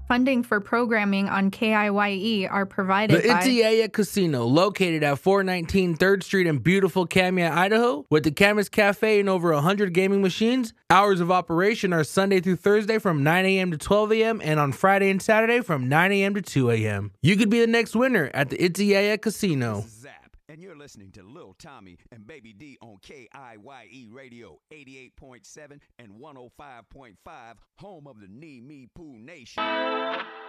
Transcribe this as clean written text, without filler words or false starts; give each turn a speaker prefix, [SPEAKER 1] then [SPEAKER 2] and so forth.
[SPEAKER 1] Funding for programming on KIYE are
[SPEAKER 2] The
[SPEAKER 1] provided by
[SPEAKER 2] Itziaya Casino, located at 419 3rd Street in beautiful Kamia, Idaho, with the Camas Cafe and over 100 gaming machines. Hours of operation are Sunday through Thursday from 9 a.m. to 12 a.m. and on Friday and Saturday from 9 a.m. to 2 a.m. You could be the next winner at the Itziaya Casino.
[SPEAKER 3] This is Zap, and you're listening to Lil Tommy and Baby D on KIYE Radio 88.7 and 105.5, home of the Knee Me Poo Nation.